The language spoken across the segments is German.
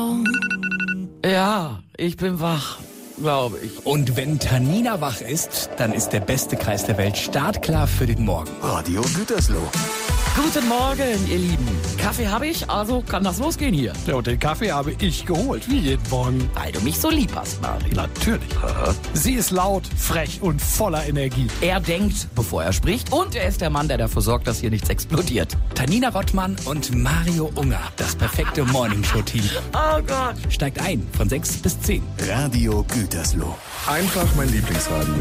Ja, ich bin wach, glaube ich. Und wenn Tanina wach ist, dann ist der beste Kreis der Welt startklar für den Morgen. Radio Gütersloh. Guten Morgen, ihr Lieben. Kaffee habe ich, also kann das losgehen hier. Ja, und den Kaffee habe ich geholt, wie jeden Morgen. Weil du mich so lieb hast, Mario. Natürlich. Sie ist laut, frech und voller Energie. Er denkt, bevor er spricht, und er ist der Mann, der dafür sorgt, dass hier nichts explodiert. Tanina Rottmann und Mario Unger, das perfekte Morningshow-Team. Oh Gott. Steigt ein von 6 bis 10. Radio Gütersloh. Einfach mein Lieblingsradio.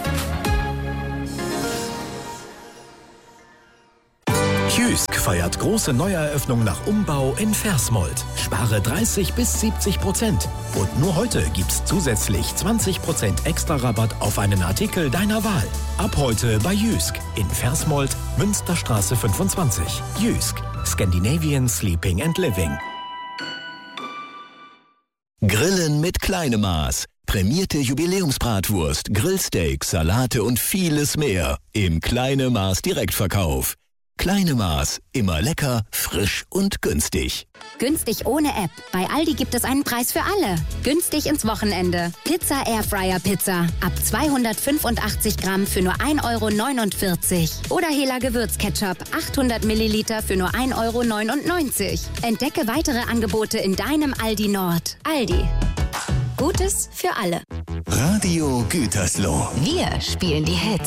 Jysk feiert große Neueröffnung nach Umbau in Versmold. Spare 30 bis 70%. Und nur heute gibt's zusätzlich 20% extra Rabatt auf einen Artikel deiner Wahl. Ab heute bei Jysk in Versmold, Münsterstraße 25. Jysk, Scandinavian Sleeping and Living. Grillen mit kleinem Maß. Prämierte Jubiläumsbratwurst, Grillsteak, Salate und vieles mehr im Kleine Maß Direktverkauf. Kleine Maß, immer lecker, frisch und günstig. Günstig ohne App. Bei Aldi gibt es einen Preis für alle. Günstig ins Wochenende. Pizza Airfryer Pizza. Ab 285 Gramm für nur 1,49 €. Oder Hela Gewürzketchup. 800 Milliliter für nur 1,99 €. Entdecke weitere Angebote in deinem Aldi Nord. Aldi. Gutes für alle. Radio Gütersloh. Wir spielen die Hits.